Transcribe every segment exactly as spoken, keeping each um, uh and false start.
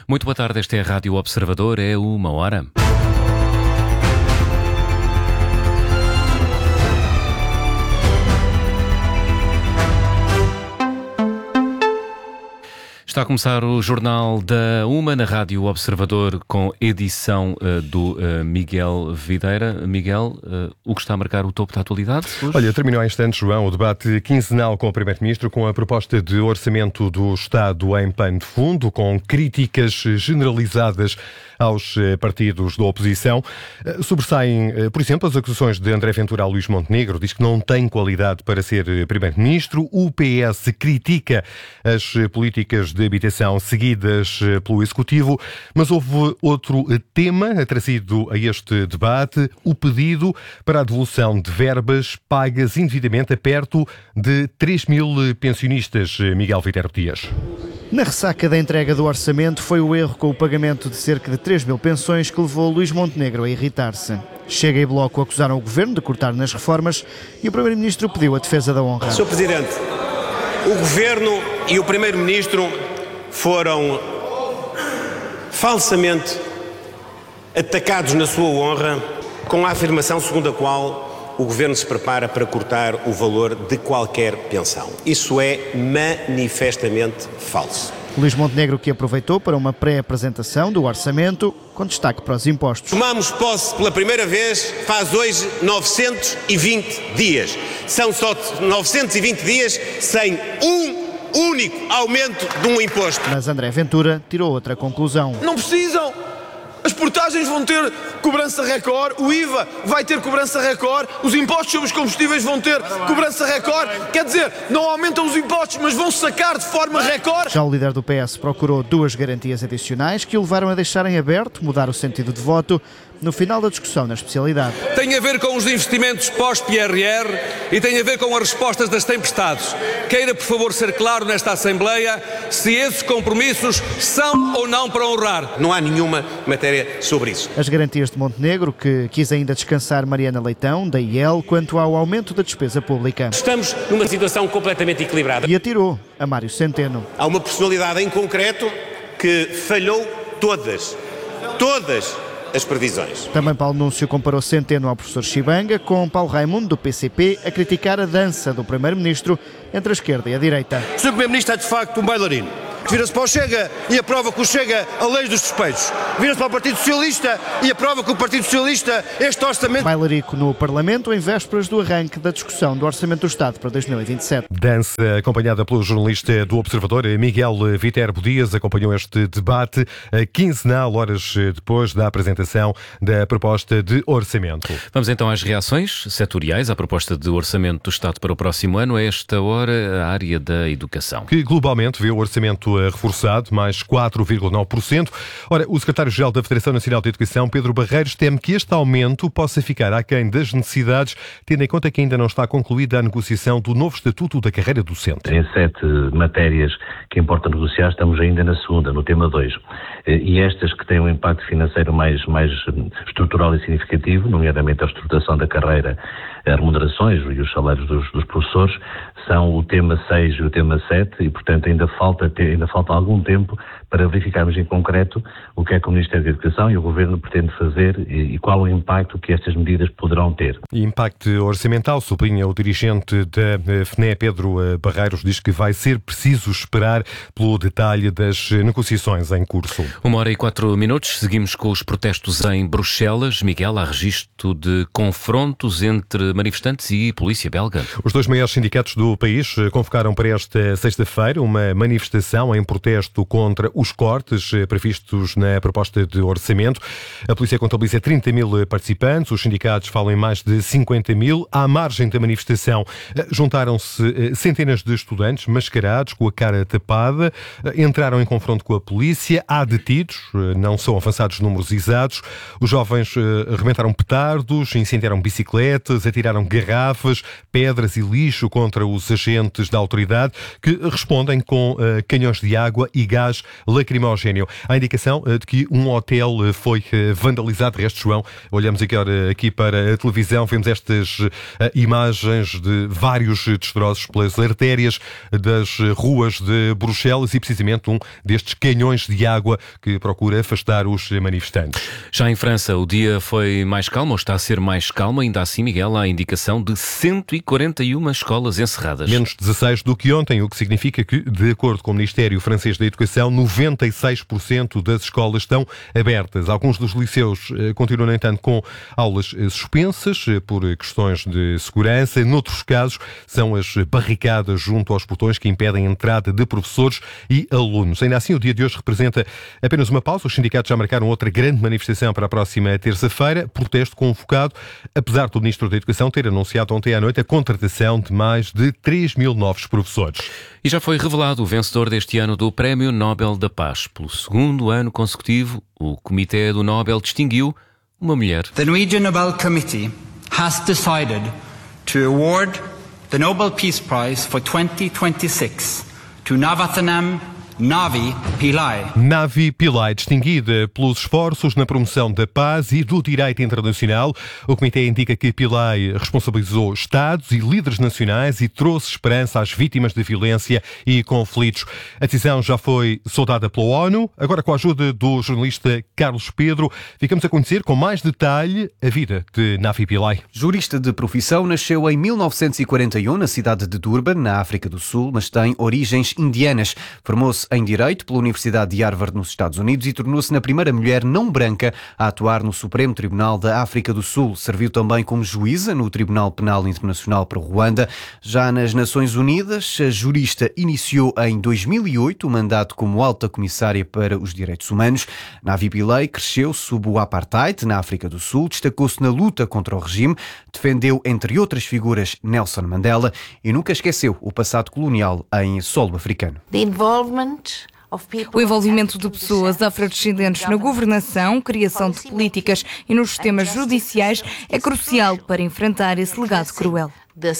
Muito boa tarde, esta é a Rádio Observador, é uma hora. Está a começar o Jornal da Uma na Rádio Observador com edição uh, do uh, Miguel Videira. Miguel, uh, o que está a marcar o topo da atualidade hoje? Olha, terminou há instantes, João, o debate quinzenal com o Primeiro-Ministro com a proposta de orçamento do Estado em pano de fundo, com críticas generalizadas aos partidos da oposição. Sobressaem, por exemplo, as acusações de André Ventura a Luís Montenegro, diz que não tem qualidade para ser Primeiro-Ministro. O P S critica as políticas de habitação seguidas pelo Executivo, mas houve outro tema trazido a este debate, o pedido para a devolução de verbas pagas indevidamente a perto de três mil pensionistas. Miguel Viterbo Dias. Na ressaca da entrega do orçamento foi o erro com o pagamento de cerca de três mil pensões que levou Luís Montenegro a irritar-se. Chega e Bloco acusaram o Governo de cortar nas reformas e o Primeiro-Ministro pediu a defesa da honra. senhor Presidente, o Governo e o Primeiro-Ministro foram falsamente atacados na sua honra com a afirmação segundo a qual o Governo se prepara para cortar o valor de qualquer pensão. Isso é manifestamente falso. Luís Montenegro, que aproveitou para uma pré-apresentação do orçamento, com destaque para os impostos. Tomamos posse pela primeira vez, faz hoje novecentos e vinte dias. São só novecentos e vinte dias sem um único aumento de um imposto. Mas André Ventura tirou outra conclusão. Não precisam! As portagens vão ter cobrança recorde, o I V A vai ter cobrança recorde, os impostos sobre os combustíveis vão ter cobrança recorde. Quer dizer, não aumentam os impostos, mas vão sacar de forma recorde. Já o líder do P S procurou duas garantias adicionais que o levaram a deixar em aberto, mudar o sentido de voto, no final da discussão na especialidade. Tem a ver com os investimentos pós-P R R e tem a ver com as respostas das tempestades. Queira, por favor, ser claro nesta Assembleia se esses compromissos são ou não para honrar. Não há nenhuma matéria sobre isso. As garantias de Montenegro, que quis ainda descansar Mariana Leitão, da I E L, quanto ao aumento da despesa pública. Estamos numa situação completamente equilibrada. E atirou a Mário Centeno. Há uma personalidade em concreto que falhou todas, todas as previsões. Também Paulo Núncio comparou Centeno ao professor Chibanga, com Paulo Raimundo, do P C P, a criticar a dança do Primeiro-Ministro entre a esquerda e a direita. O senhor Primeiro-Ministro é de facto um bailarino. Vira-se para o Chega e aprova que o Chega a lei dos suspeitos. Vira-se para o Partido Socialista e aprova que o Partido Socialista este orçamento... Bailarico no Parlamento em vésperas do arranque da discussão do Orçamento do Estado para dois mil e vinte e sete. Dança acompanhada pelo jornalista do Observador, Miguel Viterbo Dias, acompanhou este debate quinzenal, horas depois da apresentação da proposta de orçamento. Vamos então às reações setoriais à proposta de orçamento do Estado para o próximo ano. A esta hora, a área da educação, que globalmente vê o orçamento reforçado, mais quatro vírgula nove por cento. Ora, o secretário-geral da Federação Nacional de Educação, Pedro Barreiros, teme que este aumento possa ficar aquém das necessidades, tendo em conta que ainda não está concluída a negociação do novo Estatuto da Carreira Docente. Em sete matérias que importa negociar, estamos ainda na segunda, no tema dois. E estas que têm um impacto financeiro mais, mais estrutural e significativo, nomeadamente a estruturação da carreira, as remunerações e os salários dos, dos professores, são o tema seis e o tema sete e, portanto, ainda falta, ter, ainda falta algum tempo para verificarmos em concreto o que é que o Ministério da Educação e o Governo pretende fazer e, e qual o impacto que estas medidas poderão ter. Impacto orçamental, sublinha o dirigente da F N E, Pedro Barreiros, diz que vai ser preciso esperar pelo detalhe das negociações em curso. Uma hora e quatro minutos, seguimos com os protestos em Bruxelas. Miguel, há registro de confrontos entre manifestantes e polícia belga. Os dois maiores sindicatos do país convocaram para esta sexta-feira uma manifestação em protesto contra os cortes previstos na proposta de orçamento. A polícia contabiliza trinta mil participantes, os sindicatos falam em mais de cinquenta mil. À margem da manifestação juntaram-se centenas de estudantes mascarados, com a cara tapada, entraram em confronto com a polícia. Há detidos, não são avançados números exatos. Os jovens rebentaram petardos, incendiaram bicicletas, atiraram atiraram garrafas, pedras e lixo contra os agentes da autoridade, que respondem com uh, canhões de água e gás lacrimogéneo. Há indicação uh, de que um hotel uh, foi uh, vandalizado. De resto, João, olhamos aqui, ora, aqui para a televisão, vemos estas uh, imagens de vários destroços pelas artérias das ruas de Bruxelas e precisamente um destes canhões de água que procura afastar os manifestantes. Já em França, o dia foi mais calmo, ou está a ser mais calmo. Ainda assim, Miguel, há a indicação de cento e quarenta e uma escolas encerradas. Menos dezasseis do que ontem, o que significa que, de acordo com o Ministério Francês da Educação, noventa e seis por cento das escolas estão abertas. Alguns dos liceus eh, continuam, no entanto, com aulas eh, suspensas eh, por questões de segurança. Noutros casos, são as barricadas junto aos portões que impedem a entrada de professores e alunos. Ainda assim, o dia de hoje representa apenas uma pausa. Os sindicatos já marcaram outra grande manifestação para a próxima terça-feira, protesto convocado, apesar do Ministro da Educação ter anunciado ontem à noite a contratação de mais de três mil novos professores. E já foi revelado o vencedor deste ano do Prémio Nobel da Paz. Pelo segundo ano consecutivo, o Comitê do Nobel distinguiu uma mulher. The Norwegian Nobel Committee has decided to award the Nobel Peace Prize for twenty twenty-six to Navarathnam Navi Pillai. Navi Pillai, distinguida pelos esforços na promoção da paz e do direito internacional. O Comitê indica que Pillai responsabilizou Estados e líderes nacionais e trouxe esperança às vítimas de violência e conflitos. A decisão já foi saudada pela ONU. Agora, com a ajuda do jornalista Carlos Pedro, ficamos a conhecer com mais detalhe a vida de Navi Pillai. Jurista de profissão, nasceu em mil novecentos e quarenta e um na cidade de Durban, na África do Sul, mas tem origens indianas. Formou-se em Direito pela Universidade de Harvard, nos Estados Unidos, e tornou-se na primeira mulher não branca a atuar no Supremo Tribunal da África do Sul. Serviu também como juíza no Tribunal Penal Internacional para Ruanda. Já nas Nações Unidas, a jurista iniciou em dois mil e oito o mandato como alta comissária para os direitos humanos. Navi Pillai cresceu sob o apartheid na África do Sul, destacou-se na luta contra o regime, defendeu, entre outras figuras, Nelson Mandela e nunca esqueceu o passado colonial em solo africano. The involvement O envolvimento de pessoas afrodescendentes na governação, criação de políticas e nos sistemas judiciais é crucial para enfrentar esse legado cruel.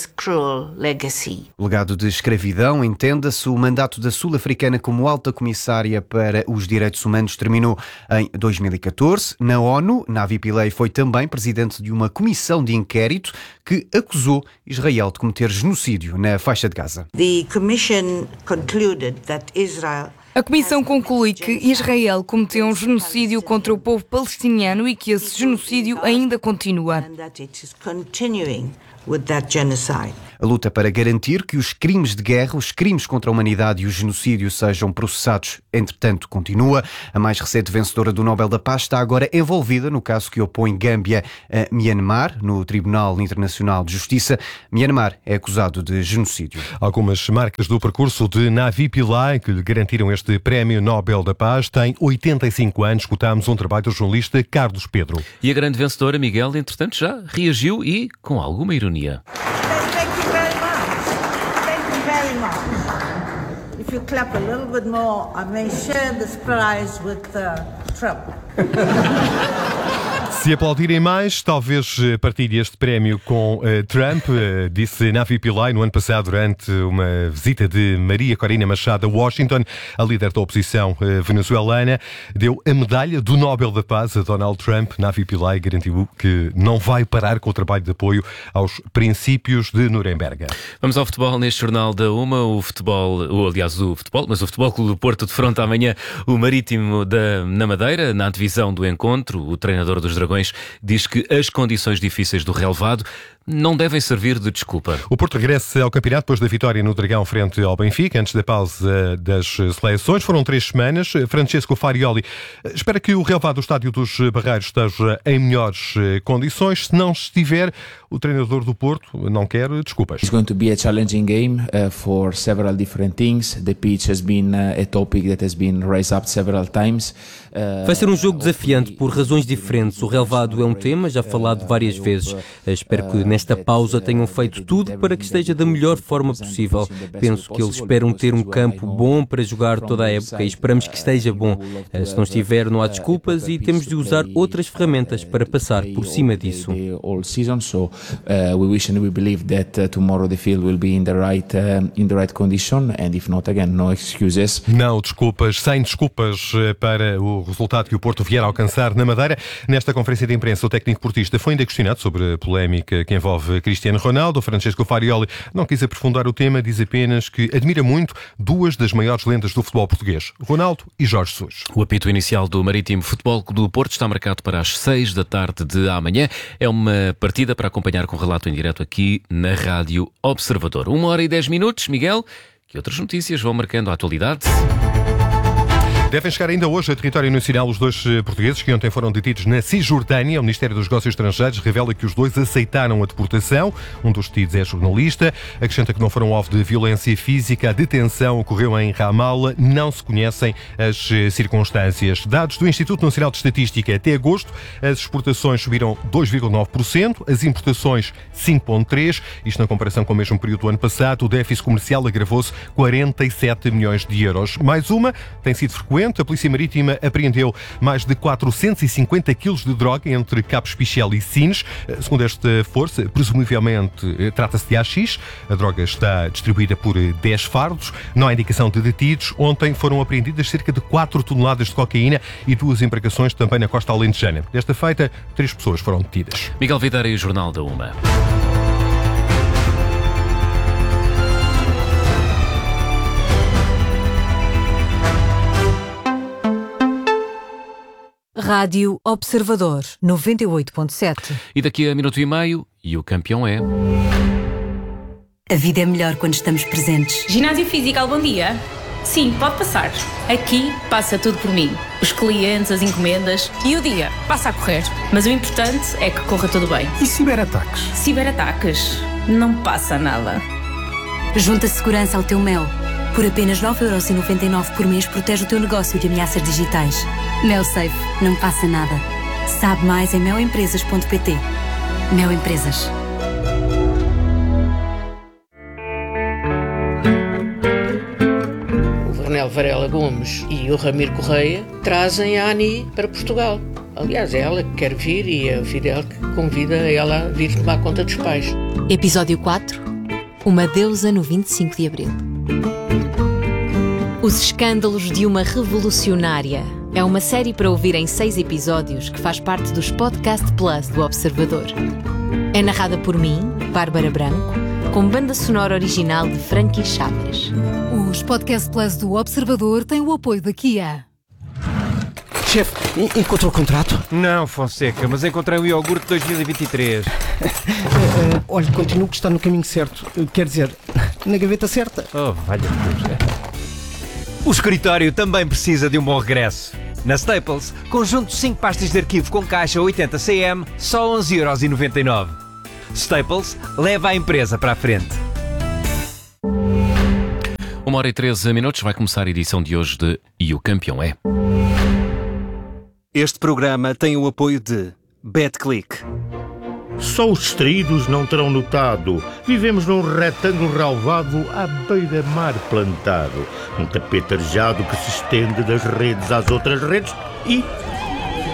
O legado de escravidão, entenda-se, o mandato da sul-africana como alta comissária para os direitos humanos terminou em dois mil e catorze. Na ONU, Navi Pillai foi também presidente de uma comissão de inquérito que acusou Israel de cometer genocídio na faixa de Gaza. The commission concluded that Israel A Comissão conclui que Israel cometeu um genocídio contra o povo palestiniano e que esse genocídio ainda continua. A luta para garantir que os crimes de guerra, os crimes contra a humanidade e o genocídio sejam processados, entretanto, continua. A mais recente vencedora do Nobel da Paz está agora envolvida no caso que opõe Gâmbia a Myanmar, no Tribunal Internacional de Justiça. Myanmar é acusado de genocídio. Algumas marcas do percurso de Navi Pillai, que lhe garantiram este Prémio Nobel da Paz, tem oitenta e cinco anos. Escutámos um trabalho do jornalista Carlos Pedro. E a grande vencedora, Miguel, entretanto, já reagiu e com alguma ironia. Thank you very much. Thank you very much. If you clap a little bit more, I may share this prize with uh, Trump. Se aplaudirem mais, talvez partilhe este prémio com uh, Trump, uh, disse Navi Pillai no ano passado durante uma visita de Maria Corina Machado a Washington. A líder da oposição uh, venezuelana deu a medalha do Nobel da Paz a Donald Trump. Navi Pillai garantiu que não vai parar com o trabalho de apoio aos princípios de Nuremberg. Vamos ao futebol neste Jornal da Uma. O futebol, ou, aliás, o futebol, mas o Futebol Clube do Porto defronta amanhã o Marítimo da, na Madeira, na antevisão do encontro. O treinador dos Dragões diz que as condições difíceis do relevado não devem servir de desculpa. O Porto regressa ao campeonato depois da vitória no Dragão frente ao Benfica, antes da pausa das seleções. Foram três semanas. Francesco Farioli espera que o relevado do Estádio dos Barreiros esteja em melhores condições. Se não estiver, o treinador do Porto não quer desculpas. It's going to be a challenging game uh, for several different things. The pitch has been uh, a topic that has been raised up several times. Uh, Vai ser um jogo desafiante por razões diferentes. O relvado é um tema já falado várias vezes. Espero que nesta pausa tenham feito tudo para que esteja da melhor forma possível. Penso que eles esperam ter um campo bom para jogar toda a época e esperamos que esteja bom. Se não estiver, não há desculpas e temos de usar outras ferramentas para passar por cima disso. Não desculpas, sem desculpas para o resultado que o Porto vier a alcançar na Madeira. Nesta conferência de imprensa, o técnico portista foi ainda questionado sobre a polémica que envolve Cristiano Ronaldo. Francesco Farioli não quis aprofundar o tema, diz apenas que admira muito duas das maiores lendas do futebol português, Ronaldo e Jorge Jesus. O apito inicial do Marítimo Futebol do Porto está marcado para as seis da tarde de amanhã. É uma partida para acompanhar com relato em direto aqui na Rádio Observador. Uma hora e dez minutos, Miguel. Que outras notícias vão marcando a atualidade? Devem chegar ainda hoje a território nacional os dois portugueses que ontem foram detidos na Cisjordânia. O Ministério dos Negócios Estrangeiros revela que os dois aceitaram a deportação. Um dos detidos é jornalista. Acrescenta que não foram alvo de violência física. A detenção ocorreu em Ramallah. Não se conhecem as circunstâncias. Dados do Instituto Nacional de Estatística. Até agosto, as exportações subiram dois vírgula nove por cento, as importações cinco vírgula três por cento. Isto na comparação com o mesmo período do ano passado. O déficit comercial agravou-se quarenta e sete milhões de euros. Mais uma tem sido frequente. A Polícia Marítima apreendeu mais de quatrocentos e cinquenta quilos de droga entre Cabo Espichel e Sines. Segundo esta força, presumivelmente trata-se de haxixe. A droga está distribuída por dez fardos. Não há indicação de detidos. Ontem foram apreendidas cerca de quatro toneladas de cocaína e duas embarcações também na costa alentejana. Desta feita, três pessoas foram detidas. Miguel Videira e o Jornal da Uma. Rádio Observador, noventa e oito ponto sete. E daqui a minuto e meio, e o campeão é... A vida é melhor quando estamos presentes. Ginásio Físico, bom dia. Sim, pode passar. Aqui passa tudo por mim. Os clientes, as encomendas e o dia passa a correr. Mas o importante é que corra tudo bem. E ciberataques? Ciberataques? Não passa nada. Junta segurança ao teu Mel. Por apenas nove euros e noventa e nove centavos por mês protege o teu negócio de ameaças digitais. Mel Safe, não passa nada. Sabe mais em mel empresas ponto pt. Mel Empresas. O Vernel Varela Gomes e o Ramiro Correia trazem a Ani para Portugal. Aliás, é ela que quer vir e a Fidel que convida ela a vir tomar conta dos pais. Episódio quatro. Uma deusa no vinte e cinco de abril. Os escândalos de uma revolucionária é uma série para ouvir em seis episódios que faz parte dos Podcast Plus do Observador. É narrada por mim, Bárbara Branco, com banda sonora original de Frankie Chaves. Os Podcast Plus do Observador têm o apoio da Kia. Chefe, encontrou o contrato? Não, Fonseca, mas encontrei o iogurte dois mil e vinte e três. uh, uh, olha, continuo que está no caminho certo. Uh, quer dizer, na gaveta certa. Oh, valha-me. O escritório também precisa de um bom regresso. Na Staples, conjunto de cinco pastas de arquivo com caixa oitenta centímetros, só onze euros e noventa e nove. Staples leva a empresa para a frente. Uma hora e treze minutos, vai começar a edição de hoje de E o Campeão é... Este programa tem o apoio de BetClick. Só os distraídos não terão notado. Vivemos num retângulo relvado à beira-mar plantado. Um tapete arejado que se estende das redes às outras redes e